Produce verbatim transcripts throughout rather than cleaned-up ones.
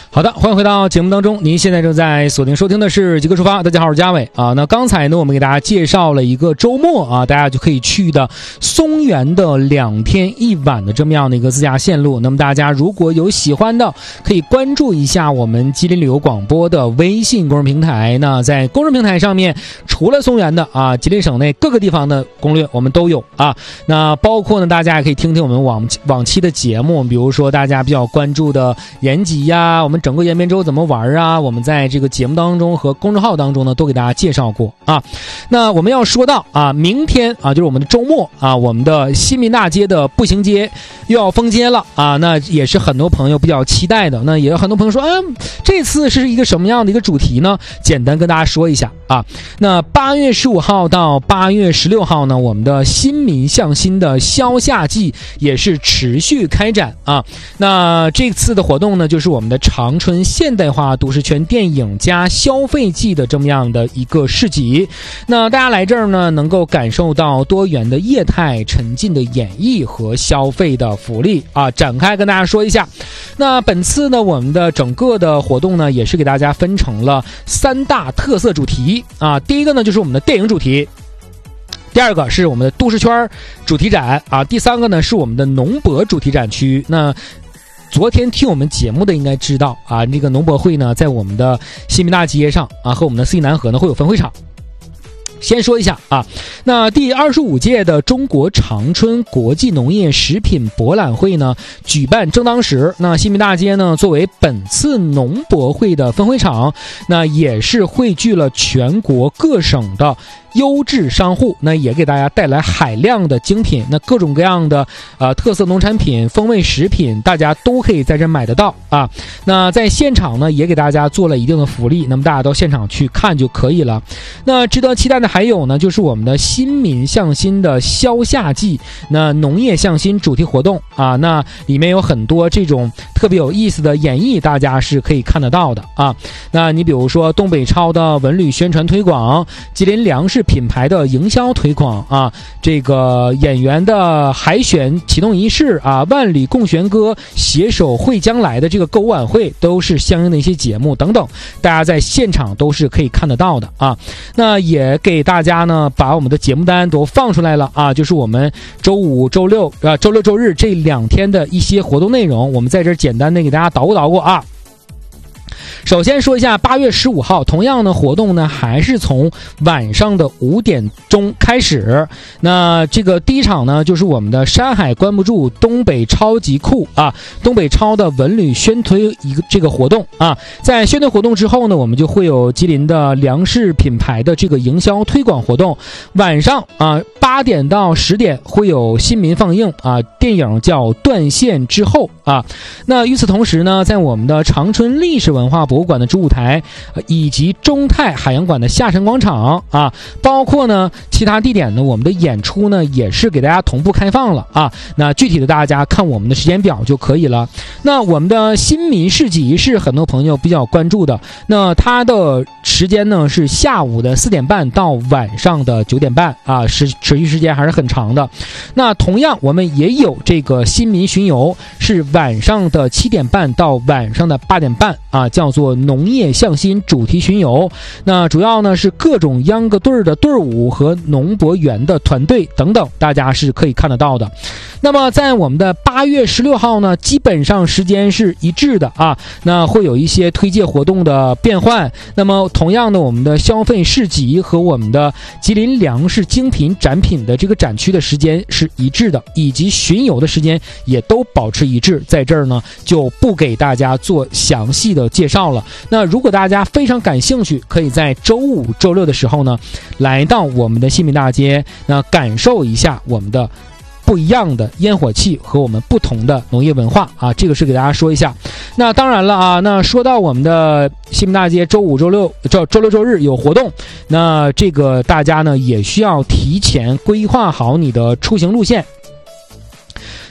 好的，欢迎回到节目当中。您现在正在锁定收听的是极客出发。大家好，我是嘉伟啊。那刚才呢，我们给大家介绍了一个周末啊，大家就可以去的松原的两天一晚的这么样的一个自驾线路。那么大家如果有喜欢的，可以关注一下我们吉林旅游广播的微信公众平台。那在公众平台上面，除了松原的啊，吉林省内各个地方的攻略我们都有啊。那包括呢，大家也可以听听我们往往期的节目，比如说大家比较关注的延吉呀，我们整个延边州怎么玩啊，我们在这个节目当中和公众号当中呢都给大家介绍过啊。那我们要说到啊，明天啊就是我们的周末啊，我们的新民大街的步行街又要封街了啊，那也是很多朋友比较期待的。那也有很多朋友说，嗯，这次是一个什么样的一个主题呢？简单跟大家说一下啊。那八月十五号到八月十六号呢，我们的新民向心的消夏季也是持续开展啊。那这次的活动呢，就是我们的长春现代化都市圈电影加消费季的这么样的一个市集。那大家来这儿呢，能够感受到多元的业态、沉浸的演绎和消费的福利啊。展开跟大家说一下，那本次呢，我们的整个的活动呢，也是给大家分成了三大特色主题啊。第一个呢，就是我们的电影主题。第二个是我们的都市圈主题展啊，第三个呢是我们的农博主题展区。那昨天听我们节目的应该知道啊，这个农博会呢在我们的新民大街上啊和我们的四季南河呢会有分会场。先说一下啊，那第二十五届的中国长春国际农业食品博览会呢举办正当时，那新民大街呢作为本次农博会的分会场，那也是汇聚了全国各省的优质商户，那也给大家带来海量的精品，那各种各样的呃特色农产品、风味食品，大家都可以在这买得到啊。那在现场呢，也给大家做了一定的福利，那么大家到现场去看就可以了。那值得期待的还有呢，就是我们的新民向心的消夏季，那农业向心主题活动啊，那里面有很多这种特别有意思的演绎，大家是可以看得到的啊。那你比如说东北超的文旅宣传推广，吉林粮食品牌的营销推广啊，这个演员的海选启动仪式啊，万里共弦歌携手会将来的这个购物晚会，都是相应的一些节目等等，大家在现场都是可以看得到的啊。那也给大家呢把我们的节目单都放出来了啊，就是我们周五、周六啊、周六、周日这两天的一些活动内容，我们在这儿简单的给大家捣鼓捣鼓啊。首先说一下八月十五号，同样的活动呢还是从晚上的五点钟开始。那这个第一场呢就是我们的山海关不住东北超级酷啊，东北超的文旅宣推一个这个活动啊。在宣推活动之后呢，我们就会有吉林的粮食品牌的这个营销推广活动。晚上啊八点到十点会有新民放映啊，电影叫断线之后啊。那与此同时呢，在我们的长春历史文化博物馆的主舞台，以及中泰海洋馆的下沉广场啊，包括呢其他地点呢，我们的演出呢也是给大家同步开放了啊。那具体的大家看我们的时间表就可以了。那我们的新民市集是很多朋友比较关注的，那它的时间呢是下午的四点半到晚上的九点半啊，是持续时间还是很长的。那同样我们也有这个新民巡游，是晚上的七点半到晚上的八点半啊，叫做农业向心主题巡游。那主要呢是各种秧歌队的队伍和农博园的团队等等，大家是可以看得到的。那么在我们的八月十六号呢，基本上时间是一致的啊，那会有一些推介活动的变换。那么同样的，我们的消费市集和我们的吉林粮食精品展品的这个展区的时间是一致的，以及巡游的时间也都保持一致。在这儿呢就不给大家做详细的介绍了。那如果大家非常感兴趣，可以在周五、周六的时候呢来到我们的新民大街，那感受一下我们的不一样的烟火气和我们不同的农业文化啊，这个是给大家说一下。那当然了啊，那说到我们的新民大街周五、周六、周周六、周日有活动，那这个大家呢也需要提前规划好你的出行路线。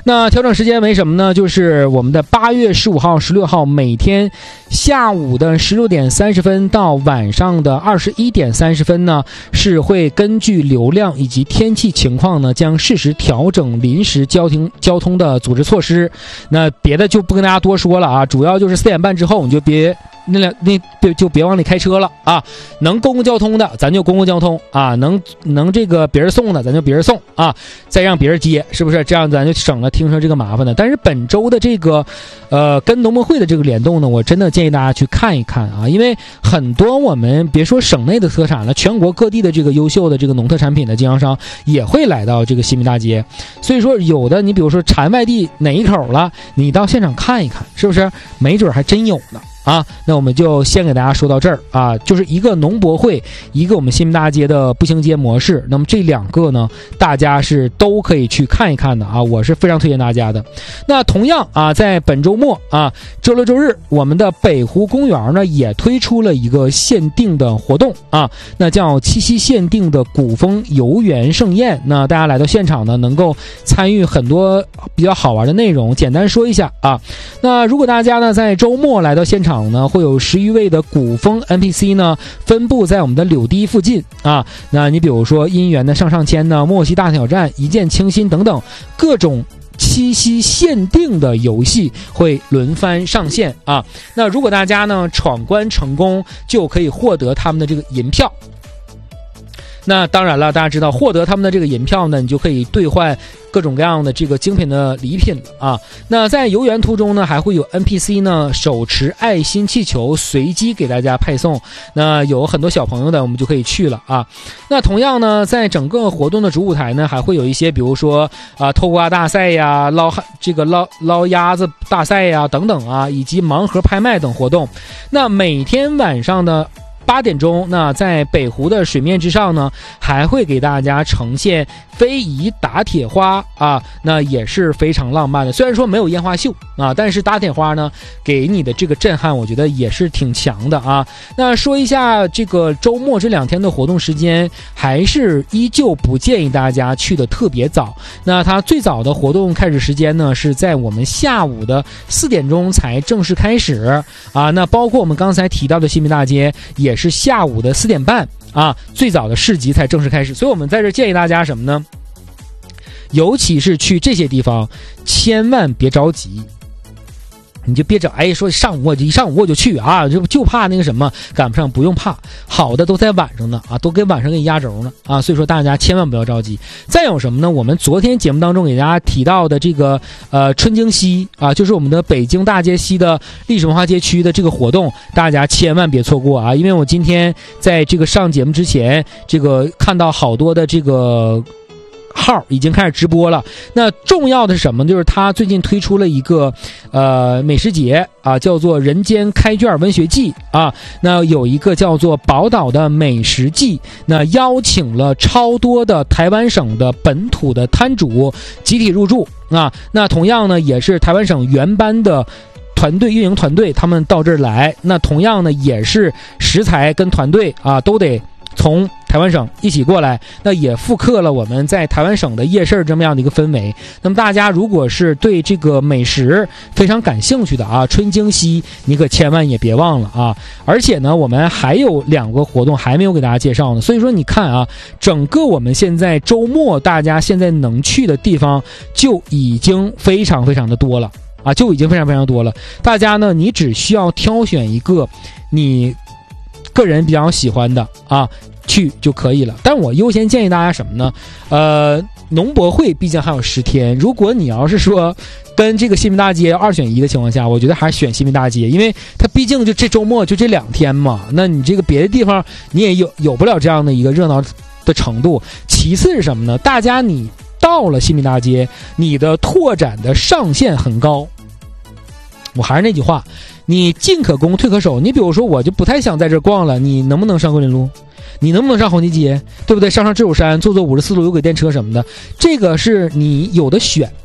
那调整时间为什么呢？就是我们的八月十五号、十六号每天下午的十六点三十分到晚上的二十一点三十分呢，是会根据流量以及天气情况呢，将适时调整临时交通交通的组织措施。那别的就不跟大家多说了啊，主要就是四点半之后你就别。那两那别就别往里开车了啊！能公共交通的咱就公共交通啊，能能这个别人送的咱就别人送啊，再让别人接，是不是？这样咱就省了听说这个麻烦的。但是本周的这个，呃，跟农博会的这个联动呢，我真的建议大家去看一看啊，因为很多我们别说省内的特产了，全国各地的这个优秀的这个农特产品的经销商也会来到这个新民大街。所以说，有的你比如说馋外地哪一口了，你到现场看一看，是不是？没准还真有呢。啊，那我们就先给大家说到这儿啊，就是一个农博会，一个我们新民大街的步行街模式。那么这两个呢，大家是都可以去看一看的啊，我是非常推荐大家的。那同样啊，在本周末啊，周六周日，我们的北湖公园呢也推出了一个限定的活动啊，那叫七夕限定的古风游园盛宴。那大家来到现场呢，能够参与很多比较好玩的内容。简单说一下啊，那如果大家呢在周末来到现场呢，会有十余位的古风 N P C 呢，分布在我们的柳堤附近啊。那你比如说姻缘的上上签呢、莫西大挑战、一见倾心等等各种七夕限定的游戏会轮番上线啊。那如果大家呢闯关成功，就可以获得他们的这个银票。那当然了，大家知道获得他们的这个银票呢，你就可以兑换各种各样的这个精品的礼品了啊。那在游园途中呢，还会有 N P C 呢手持爱心气球随机给大家派送。那有很多小朋友的，我们就可以去了啊。那同样呢，在整个活动的主舞台呢，还会有一些比如说啊偷瓜大赛呀、捞这个捞捞鸭子大赛呀等等啊，以及盲盒拍卖等活动。那每天晚上的八点钟，那在北湖的水面之上呢，还会给大家呈现非遗打铁花啊，那也是非常浪漫的。虽然说没有烟花秀啊，但是打铁花呢，给你的这个震撼，我觉得也是挺强的啊。那说一下这个周末这两天的活动时间，还是依旧不建议大家去的特别早。那它最早的活动开始时间呢，是在我们下午的四点钟才正式开始啊。那包括我们刚才提到的新民大街，也是下午的四点半啊，最早的市集才正式开始。所以我们在这建议大家什么呢？尤其是去这些地方，千万别着急。你就别整，哎，说上午我就一上午我就去啊，就就怕那个什么赶不上，不用怕，好的都在晚上呢啊，都给晚上给你压轴呢啊，所以说大家千万不要着急。再有什么呢？我们昨天节目当中给大家提到的这个呃春京西啊，就是我们的北京大街西的历史文化街区的这个活动，大家千万别错过啊！因为我今天在这个上节目之前，这个看到好多的这个号已经开始直播了。那重要的是什么？就是他最近推出了一个呃美食节啊，叫做人间开卷文学季啊。那有一个叫做宝岛的美食季，那邀请了超多的台湾省的本土的摊主集体入驻啊。那同样呢，也是台湾省原班的团队运营团队他们到这儿来，那同样呢也是食材跟团队啊都得从台湾省一起过来，那也复刻了我们在台湾省的夜市这么样的一个氛围。那么大家如果是对这个美食非常感兴趣的啊，春京西你可千万也别忘了啊！而且呢，我们还有两个活动还没有给大家介绍呢，所以说你看啊，整个我们现在周末大家现在能去的地方就已经非常非常的多了啊，就已经非常非常多了。大家呢，你只需要挑选一个你个人比较喜欢的啊，去就可以了。但我优先建议大家什么呢？呃，农博会毕竟还有十天，如果你要是说跟这个新民大街二选一的情况下，我觉得还是选新民大街，因为它毕竟就这周末就这两天嘛，那你这个别的地方你也有有不了这样的一个热闹的程度。其次是什么呢？大家你到了新民大街，你的拓展的上限很高。我还是那句话，你进可攻退可守。你比如说我就不太想在这逛了，你能不能上桂林路？你能不能上红旗街？对不对？上上智友山，坐坐五十四路有轨电车什么的，这个是你有的选。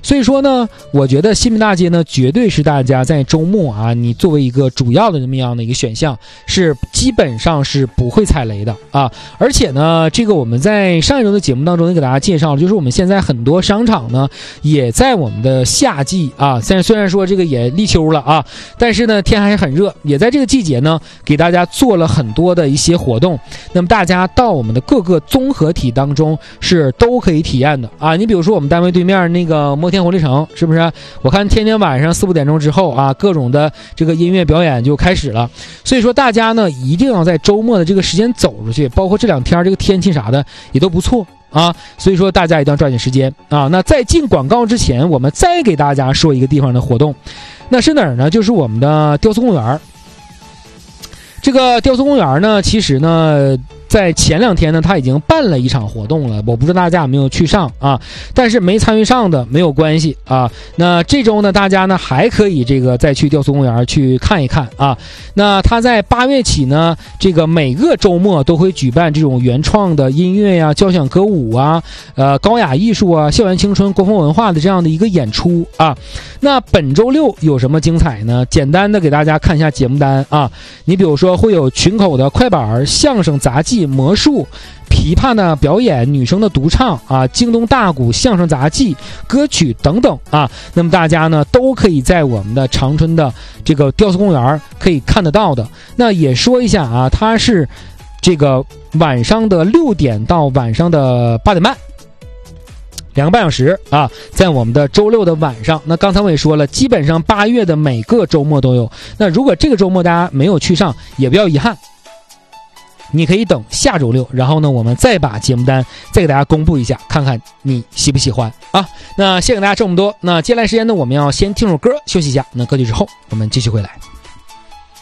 所以说呢，我觉得新民大街呢，绝对是大家在周末啊，你作为一个主要的这么样的一个选项，是基本上是不会踩雷的啊。而且呢，这个我们在上一周的节目当中也给大家介绍了，就是我们现在很多商场呢，也在我们的夏季啊，现在虽然说这个也立秋了啊，但是呢天还是很热，也在这个季节呢，给大家做了很多的一些活动。那么大家到我们的各个综合体当中是都可以体验的啊。你比如说我们单位对面那个摩天活力城，是不是？我看天天晚上四五点钟之后啊，各种的这个音乐表演就开始了。所以说大家呢一定要在周末的这个时间走出去，包括这两天这个天气啥的也都不错啊。所以说大家一定要抓紧时间啊。那在进广告之前，我们再给大家说一个地方的活动，那是哪儿呢？就是我们的雕塑公园。这个雕塑公园呢，其实呢在前两天呢，他已经办了一场活动了，我不知道大家有没有去上啊？但是没参与上的没有关系啊。那这周呢，大家呢还可以这个再去雕塑公园去看一看啊。那他在八月起呢，这个每个周末都会举办这种原创的音乐呀、交响歌舞啊、呃高雅艺术啊、校园青春、国风文化的这样的一个演出啊。那本周六有什么精彩呢？简单的给大家看一下节目单啊。你比如说会有群口的快板、相声、杂技、魔术、琵琶的表演、女生的独唱啊、京东大鼓、相声杂技、歌曲等等啊。那么大家呢都可以在我们的长春的这个雕塑公园可以看得到的。那也说一下啊，它是这个晚上的六点到晚上的八点半，两个半小时啊，在我们的周六的晚上。那刚才我也说了，基本上八月的每个周末都有。那如果这个周末大家没有去上，也不要遗憾，你可以等下周六，然后呢，我们再把节目单再给大家公布一下，看看你喜不喜欢啊。那谢谢大家这么多。那接下来时间呢，我们要先听首歌休息一下。那歌曲之后，我们继续回来。